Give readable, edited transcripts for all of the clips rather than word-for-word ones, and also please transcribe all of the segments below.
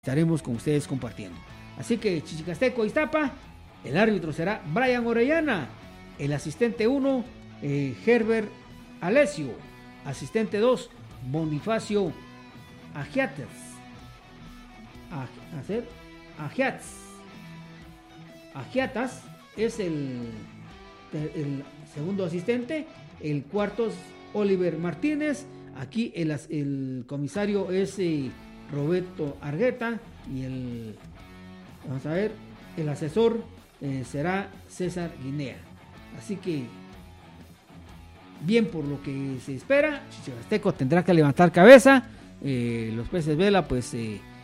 estaremos con ustedes compartiendo. Así que Chichicasteco Iztapa, el árbitro será Brian Orellana, el asistente 1, Herbert Alessio, asistente 2, Bonifacio Agiatas es el segundo asistente, el cuarto es Oliver Martínez, aquí el comisario es Roberto Argueta y el asesor será César Guinea. Así que bien por lo que se espera, Chichicasteco tendrá que levantar cabeza, los peces vela pues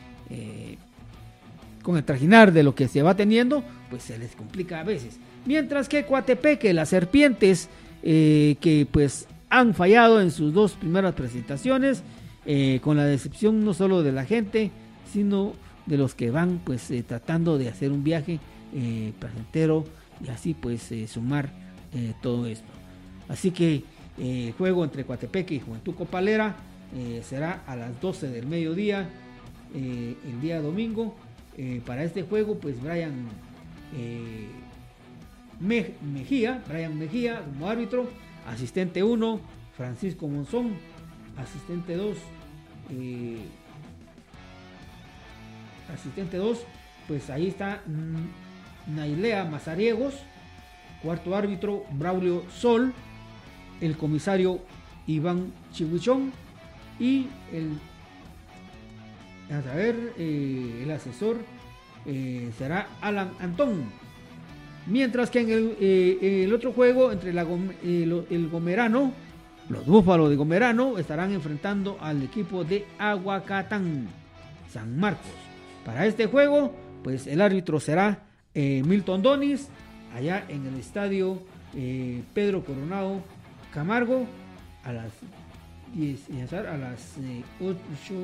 con el trajinar de lo que se va teniendo pues se les complica a veces, mientras que Coatepeque, las serpientes que pues han fallado en sus dos primeras presentaciones, con la decepción no solo de la gente sino de los que van pues tratando de hacer un viaje placentero y así pues sumar todo esto. Así que el juego entre Coatepeque y Juventud Copalera será a las 12 del mediodía el día domingo. Para este juego pues Brian Mejía como árbitro, asistente 1 Francisco Monzón, asistente 2 pues ahí está Nailea Mazariegos, cuarto árbitro Braulio Sol, el comisario Iván Chihuichón y el asesor será Alan Antón, mientras que en el otro juego entre el Gomerano, los Búfalos de Gomerano estarán enfrentando al equipo de Aguacatán San Marcos. Para este juego pues el árbitro será Milton Donis, allá en el estadio Pedro Coronado Camargo a las 10, a las 8,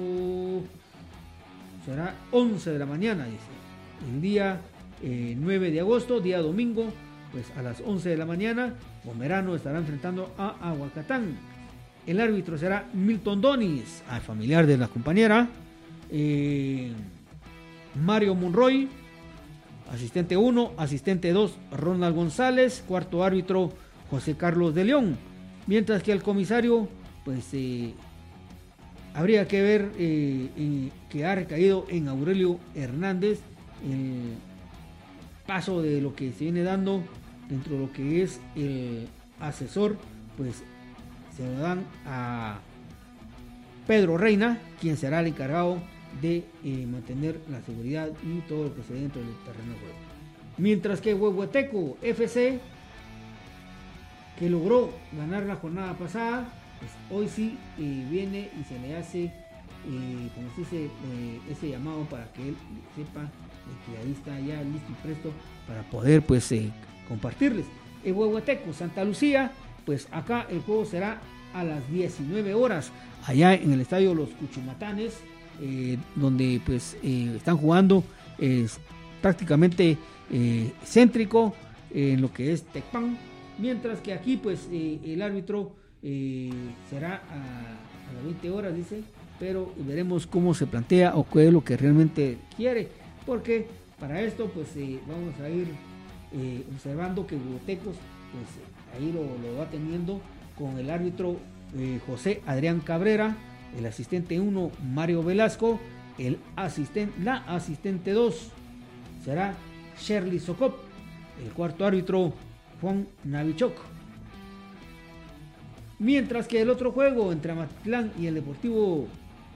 será 11 de la mañana, dice. El día 9 de agosto, día domingo, pues a las 11 de la mañana, Gomerano estará enfrentando a Aguacatán. El árbitro será Milton Donis, al familiar de la compañera, Mario Monroy, asistente 1, asistente 2, Ronald González, cuarto árbitro, José Carlos de León. Mientras que el comisario, pues habría que ver que ha recaído en Aurelio Hernández el paso de lo que se viene dando dentro de lo que es el asesor, pues se lo dan a Pedro Reina, quien será el encargado de mantener la seguridad y todo lo que se dé dentro del terreno de juego. Mientras que Huehueteco FC, que logró ganar la jornada pasada, pues hoy sí viene y se le hace como se dice, ese llamado para que él sepa que ahí está ya listo y presto para poder pues compartirles. El Huehueteco Santa Lucía, pues acá el juego será a las 19 horas allá en el estadio Los Cuchumatanes, donde pues están jugando prácticamente céntrico en lo que es Tecpan, mientras que aquí pues el árbitro será a las 20 horas, dice, pero veremos cómo se plantea o qué es lo que realmente quiere, porque para esto pues vamos a ir observando que Huetecos pues ahí lo va teniendo con el árbitro José Adrián Cabrera, el asistente 1 Mario Velasco, la asistente 2 será Shirley Socop, el cuarto árbitro Juan Navichok. Mientras que el otro juego entre Amatitlán y el Deportivo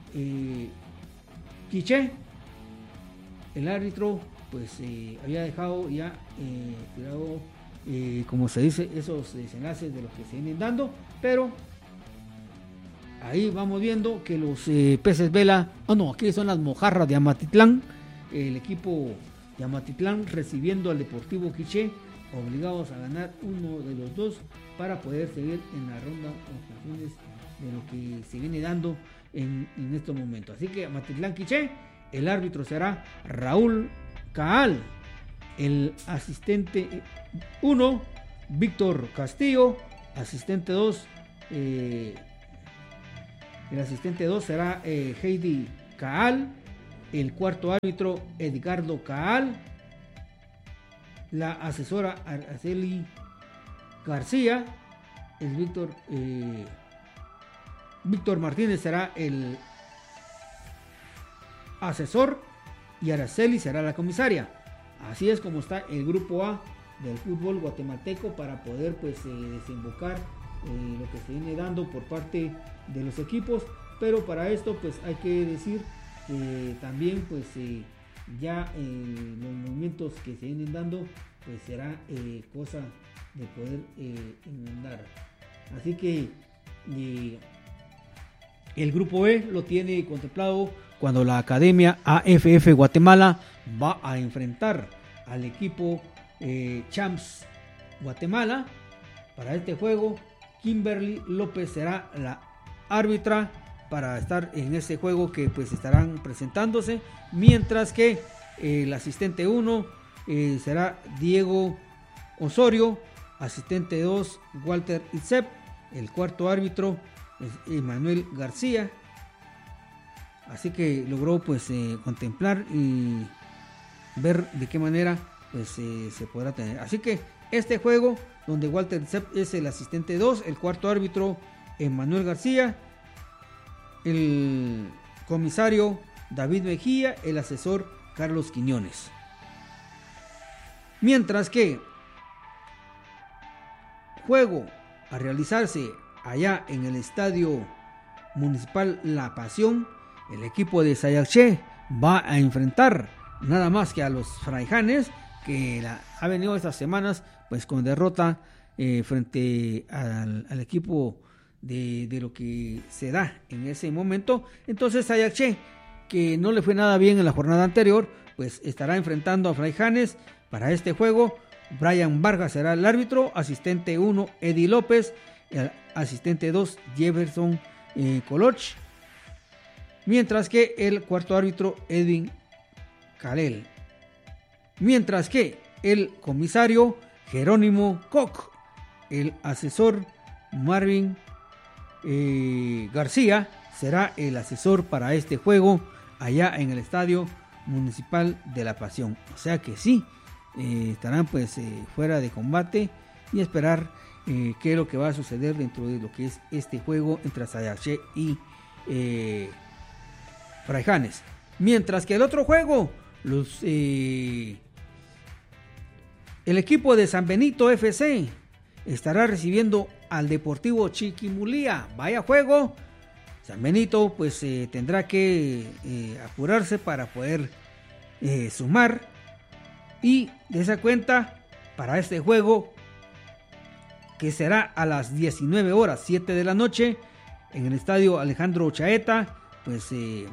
Quiché, el árbitro pues había dejado ya tirado, como se dice, esos desenlaces de lo que se vienen dando, pero ahí vamos viendo que los peces vela, aquí son las mojarras de Amatitlán, el equipo de Amatitlán recibiendo al Deportivo Quiché, obligados a ganar uno de los dos para poder seguir en la ronda o funciones de lo que se viene dando en estos momentos. Así que Amatitlán Quiché, el árbitro será Raúl Caal, el asistente 1 Víctor Castillo, asistente 2 el asistente 2 será Heidi Caal, el cuarto árbitro Edgardo Caal, la asesora Araceli García, el Víctor Martínez será el asesor y Araceli será la comisaria. Así es como está el grupo A del fútbol guatemalteco para poder pues desembocar lo que se viene dando por parte de los equipos, pero para esto pues hay que decir que también pues ya los movimientos que se vienen dando pues será cosa de poder enmendar. Así que el grupo B lo tiene contemplado cuando la Academia AFF Guatemala va a enfrentar al equipo Champs Guatemala. Para este juego, Kimberly López será la árbitra para estar en este juego que pues estarán presentándose, mientras que el asistente 1 será Diego Osorio, asistente 2 Walter Itzep, el cuarto árbitro es Emanuel García. Así que logró pues contemplar y ver de qué manera pues se podrá tener. Así que este juego donde Walter Itzep es el asistente 2, el cuarto árbitro Emanuel García, el comisario David Mejía, el asesor Carlos Quiñones. Mientras que juego a realizarse allá en el Estadio Municipal La Pasión, el equipo de Sayaché va a enfrentar nada más que a los Fraijanes, que ha venido estas semanas pues con derrota frente al equipo de lo que se da en ese momento. Entonces Sayaché, que no le fue nada bien en la jornada anterior, pues estará enfrentando a Fraijanes. Para este juego, Brian Vargas será el árbitro, asistente 1 Eddie López, asistente 2 Jefferson Coloch, mientras que el cuarto árbitro Edwin Calel, mientras que el comisario Jerónimo Koch, el asesor Marvin García será el asesor para este juego allá en el Estadio Municipal de La Pasión. O sea que sí, estarán pues fuera de combate y esperar qué es lo que va a suceder dentro de lo que es este juego entre Sayaché y Fraijanes. Mientras que el otro juego, el equipo de San Benito FC estará recibiendo al Deportivo Chiquimulía. Vaya juego. San Benito pues tendrá que apurarse para poder sumar, y de esa cuenta para este juego, que será a las 19 horas 7 de la noche en el estadio Alejandro Chaeta, pues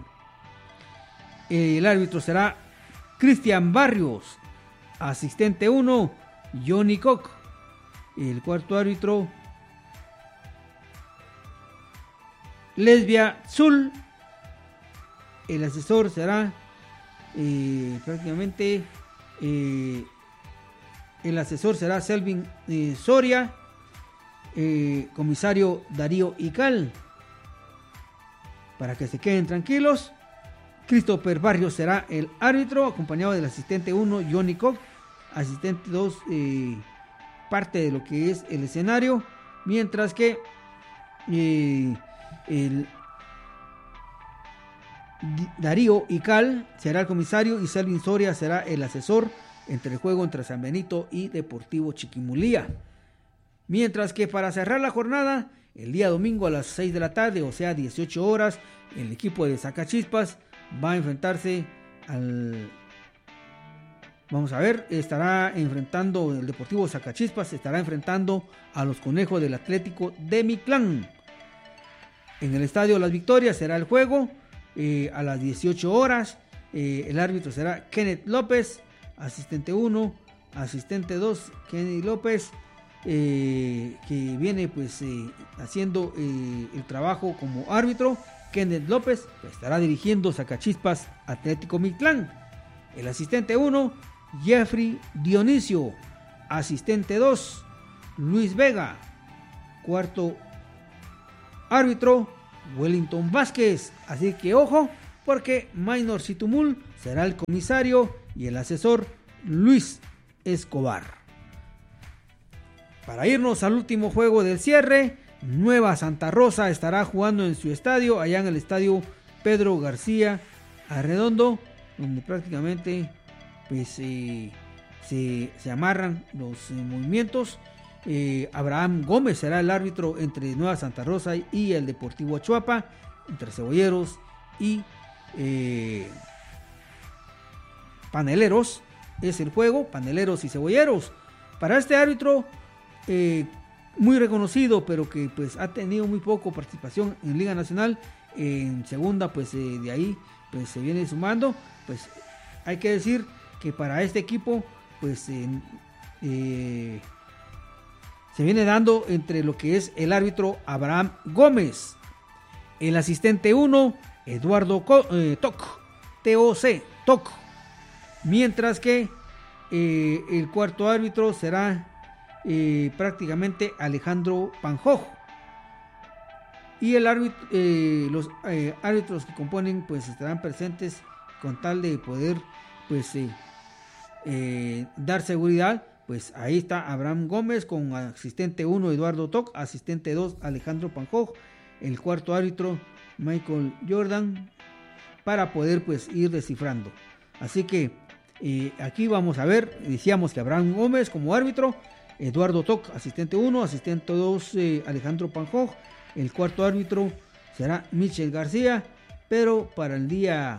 el árbitro será Cristian Barrios, asistente 1 Johnny Koch, el cuarto árbitro Lesbia Zul, el asesor será prácticamente el asesor será Selvin Soria, comisario Darío Ical. Para que se queden tranquilos, Christopher Barrios será el árbitro, acompañado del asistente 1 Johnny Koch, asistente 2 parte de lo que es el escenario, mientras que el Darío Ical será el comisario y Selvin Soria será el asesor entre el juego entre San Benito y Deportivo Chiquimulía. Mientras que para cerrar la jornada, el día domingo a las 6 de la tarde, o sea 18 horas, el equipo de Zacachispas va a enfrentarse estará enfrentando el Deportivo Zacachispas, estará enfrentando a los Conejos del Atlético de Mictlán. En el Estadio Las Victorias será el juego a las 18 horas. El árbitro será Kenneth López, asistente 1, asistente 2 Kennedy López, que viene pues haciendo el trabajo como árbitro. Kenneth López pues, estará dirigiendo Zacachispas Atlético Mictlán. El asistente 1 Jeffrey Dionisio, asistente 2 Luis Vega, cuarto árbitro Wellington Vázquez. Así que ojo, porque Maynor Situmul será el comisario y el asesor Luis Escobar. Para irnos al último juego del cierre, Nueva Santa Rosa estará jugando en su estadio, allá en el estadio Pedro García Arredondo, donde prácticamente pues, se amarran los movimientos. Abraham Gómez será el árbitro entre Nueva Santa Rosa y el Deportivo Achuapa, entre Cebolleros y Paneleros. Es el juego, Paneleros y Cebolleros. Para este árbitro, muy reconocido, pero que pues ha tenido muy poco participación en Liga Nacional, en segunda, pues de ahí pues se viene sumando. Pues hay que decir que para este equipo pues se viene dando entre lo que es el árbitro Abraham Gómez, el asistente 1 Eduardo Toc, mientras que el cuarto árbitro será prácticamente Alejandro Panjojo, y el árbitro, los árbitros que componen pues estarán presentes con tal de poder pues dar seguridad. Pues ahí está Abraham Gómez con asistente 1 Eduardo Toc, asistente 2 Alejandro Panjojo, el cuarto árbitro Michael Jordan, para poder pues ir descifrando. Así que aquí vamos a ver, decíamos que Abraham Gómez como árbitro, Eduardo Toc asistente 1, asistente 2 Alejandro Panjojo, el cuarto árbitro será Michel García, pero para el día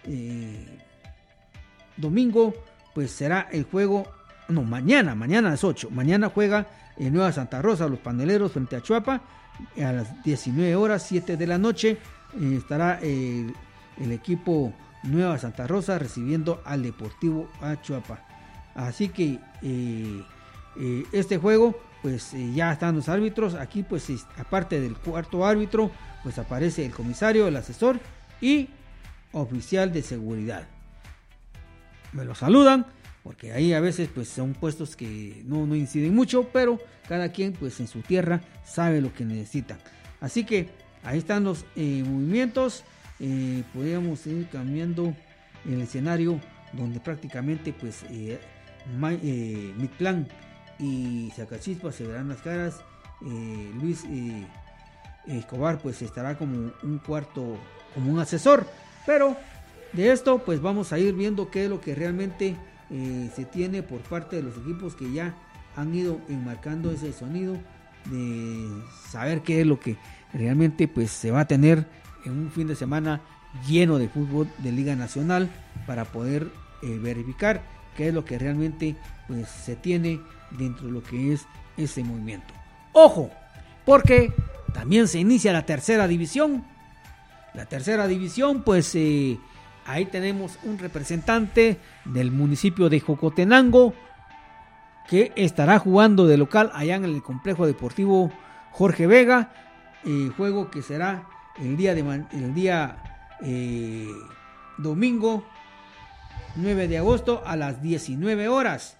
domingo pues será el juego. No, mañana a las 8. Mañana juega en Nueva Santa Rosa los Paneleros frente a Chuapa. A las 19 horas, 7 de la noche, estará el equipo Nueva Santa Rosa recibiendo al Deportivo Achuapa. Así que este juego, pues ya están los árbitros. Aquí, pues aparte del cuarto árbitro, pues aparece el comisario, el asesor y oficial de seguridad. Me lo saludan, porque ahí a veces pues son puestos que no inciden mucho, pero cada quien pues en su tierra sabe lo que necesitan. Así que ahí están los movimientos. Podríamos ir cambiando el escenario donde prácticamente pues Mictlán y Zacachispa se verán las caras. Luis Escobar pues estará como un cuarto, como un asesor, pero de esto pues vamos a ir viendo qué es lo que realmente se tiene por parte de los equipos que ya han ido enmarcando ese sonido, de saber qué es lo que realmente pues se va a tener en un fin de semana lleno de fútbol de Liga Nacional, para poder verificar qué es lo que realmente pues se tiene dentro de lo que es ese movimiento. Ojo, porque también se inicia la tercera división. La tercera división pues ahí tenemos un representante del municipio de Jocotenango que estará jugando de local allá en el complejo deportivo Jorge Vega, juego que será el día domingo 9 de agosto a las 19 horas.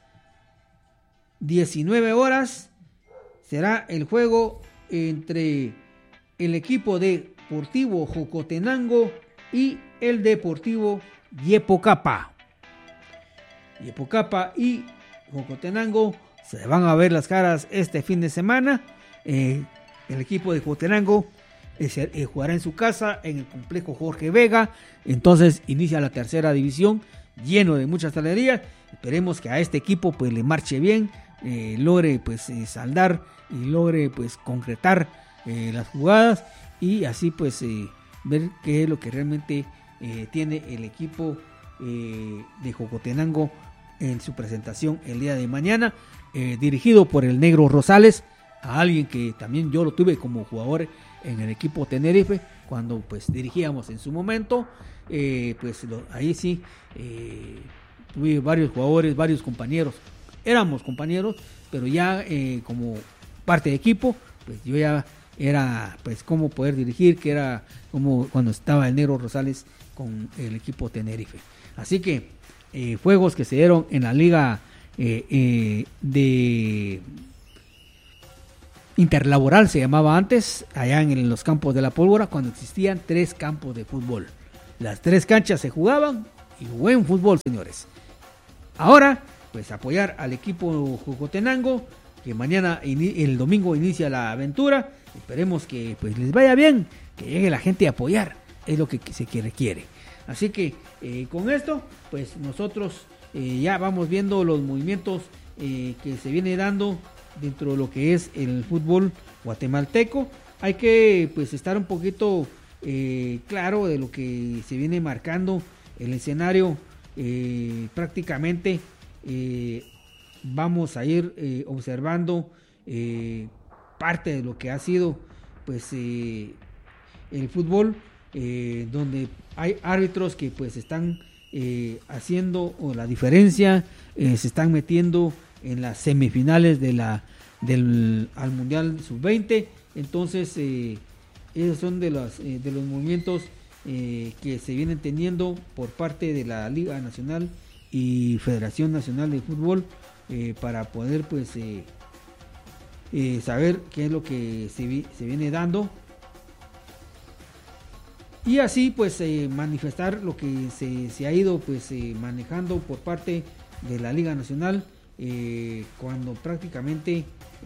19 horas será el juego entre el equipo deportivo Jocotenango y el Deportivo Yepocapa. Yepocapa y Jocotenango se van a ver las caras este fin de semana. El equipo de Jocotenango jugará en su casa en el complejo Jorge Vega. Entonces inicia la tercera división lleno de muchas talerías. Esperemos que a este equipo pues le marche bien, logre pues saldar y logre pues concretar las jugadas, y así pues ver qué es lo que realmente tiene el equipo de Jocotenango en su presentación el día de mañana, dirigido por el Negro Rosales, a alguien que también yo lo tuve como jugador en el equipo Tenerife cuando pues dirigíamos en su momento. Ahí sí tuve varios jugadores, varios compañeros, éramos compañeros, pero ya como parte de equipo, pues yo ya era pues cómo poder dirigir, que era como cuando estaba el Negro Rosales con el equipo Tenerife. Así que juegos que se dieron en la liga de interlaboral se llamaba antes, allá en los campos de la Pólvora, cuando existían 3 campos de fútbol. las 3 canchas se jugaban y buen fútbol, señores. Ahora, pues apoyar al equipo Jocotenango, que mañana, el domingo inicia la aventura. Esperemos que pues les vaya bien, que llegue la gente a apoyar, es lo que se requiere. Así que con esto, pues nosotros ya vamos viendo los movimientos que se viene dando dentro de lo que es el fútbol guatemalteco. Hay que pues estar un poquito claro de lo que se viene marcando el escenario. Prácticamente vamos a ir observando parte de lo que ha sido pues el fútbol, donde hay árbitros que pues están haciendo la diferencia, se están metiendo en las semifinales al Mundial Sub-20. Entonces esos son de los movimientos que se vienen teniendo por parte de la Liga Nacional y Federación Nacional de Fútbol, para poder pues saber qué es lo que se viene dando, y así pues manifestar lo que se ha ido pues manejando por parte de la Liga Nacional, cuando prácticamente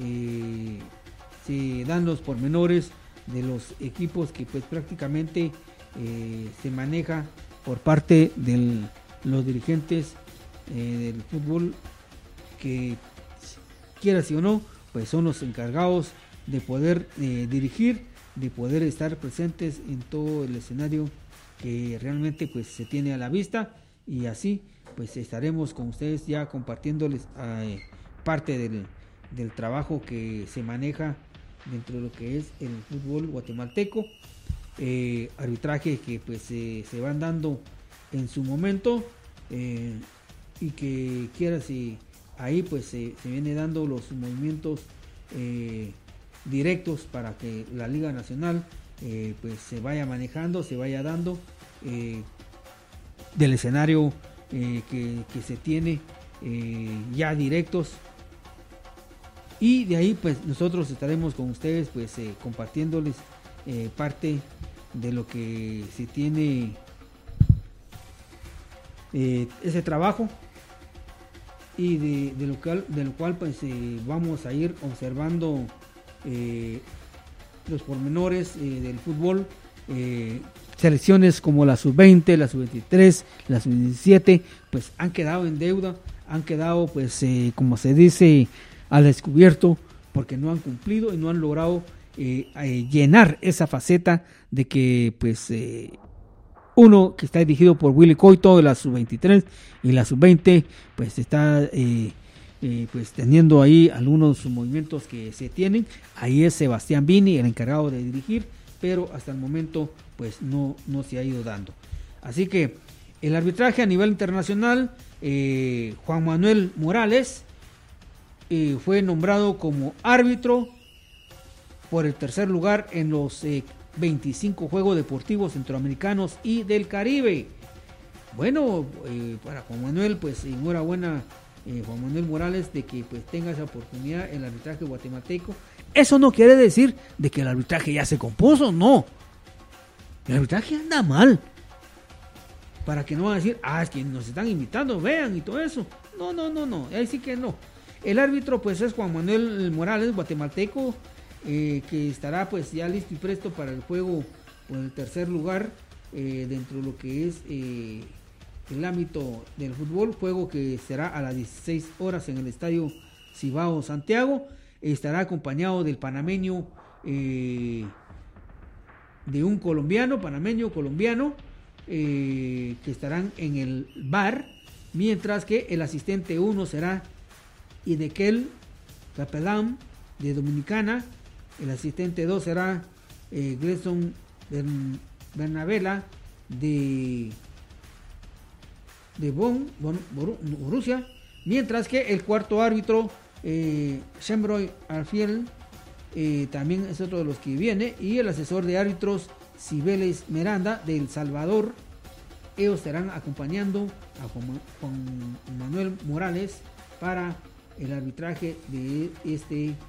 se dan los pormenores de los equipos que pues prácticamente se maneja por parte de los dirigentes del fútbol, que quiera sí o no pues son los encargados de poder dirigir, de poder estar presentes en todo el escenario que realmente pues se tiene a la vista. Y así pues estaremos con ustedes ya compartiéndoles parte del trabajo que se maneja dentro de lo que es el fútbol guatemalteco, arbitraje que pues se van dando en su momento, y que quiera si ahí pues se viene dando los movimientos directos para que la Liga Nacional pues se vaya manejando, se vaya dando del escenario que se tiene ya directos. Y de ahí pues nosotros estaremos con ustedes pues compartiéndoles parte de lo que se tiene, ese trabajo, y de lo cual pues vamos a ir observando los pormenores del fútbol. Selecciones como la sub-20, la sub-23, la sub-17 pues han quedado en deuda, han quedado pues como se dice al descubierto, porque no han cumplido y no han logrado llenar esa faceta de que pues uno que está dirigido por Willy Coito de la sub-23 y la sub-20 pues está pues teniendo ahí algunos movimientos que se tienen. Ahí es Sebastián Vini el encargado de dirigir, pero hasta el momento pues no se ha ido dando. Así que el arbitraje a nivel internacional, Juan Manuel Morales fue nombrado como árbitro por el tercer lugar en los 25 Juegos Deportivos Centroamericanos y del Caribe. Bueno, para Juan Manuel, pues enhorabuena, Juan Manuel Morales, de que pues tenga esa oportunidad en el arbitraje guatemalteco. Eso no quiere decir de que el arbitraje ya se compuso, no. El arbitraje anda mal. Para que no van a decir, es que nos están invitando, vean y todo eso. No, ahí sí que no. El árbitro pues es Juan Manuel Morales, guatemalteco, que estará pues ya listo y presto para el juego por el tercer lugar dentro de lo que es el ámbito del fútbol, juego que será a las 16 horas en el Estadio Cibao Santiago. Estará acompañado del panameño, de un panameño colombiano, que estarán en el bar, mientras que el asistente 1 será Idekel Capelán de Dominicana. El asistente 2 será Gleson Bernabela de Borussia, mientras que el cuarto árbitro, Shembroy Alfiel, también es otro de los que viene, y el asesor de árbitros Cibeles Miranda de El Salvador. Ellos estarán acompañando a Juan Manuel Morales para el arbitraje de este